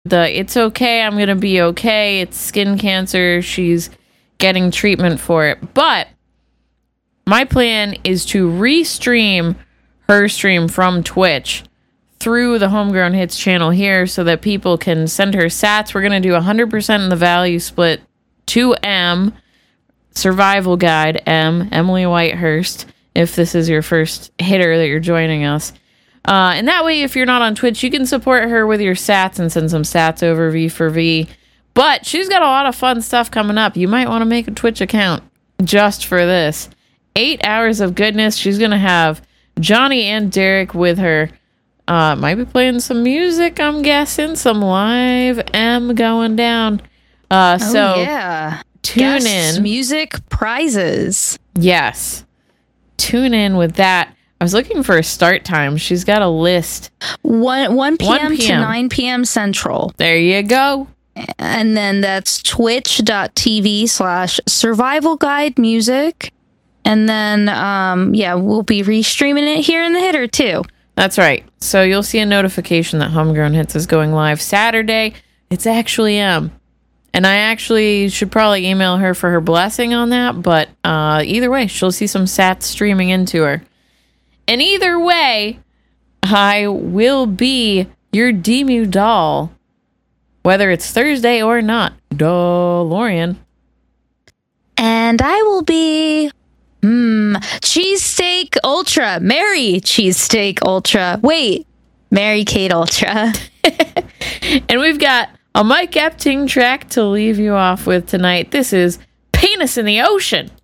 it's okay, I'm going to be okay. It's skin cancer. She's getting treatment for it. But my plan is to restream her stream from Twitch through the Homegrown Hits channel here so that people can send her sats. We're going to do 100% in the value split to M, Survival Guide M, Emily Whitehurst, if this is your first hitter that you're joining us. And that way, if you're not on Twitch, you can support her with your sats and send some sats over V for V. But she's got a lot of fun stuff coming up. You might want to make a Twitch account just for this. 8 hours of goodness. She's going to have Johnny and Derek with her. Might be playing some music, I'm guessing. Some live M going down. Yeah. Tune in. Music prizes. Yes. Tune in with that. I was looking for a start time. She's got a list. 1 p.m. to 9 p.m. Central. There you go. And then that's twitch.tv/survival guide music. And then, we'll be restreaming it here in the hitter too. That's right. So you'll see a notification that Homegrown Hits is going live Saturday. It's actually M. And I actually should probably email her for her blessing on that. But either way, she'll see some sats streaming into her. And either way, I will be your Demu doll, whether it's Thursday or not. DeLorean. And I will be Cheesesteak Ultra. Mary Cheesesteak Ultra. Wait, Mary Kate Ultra. And we've got a Mike Epting track to leave you off with tonight. This is Penis in the Ocean.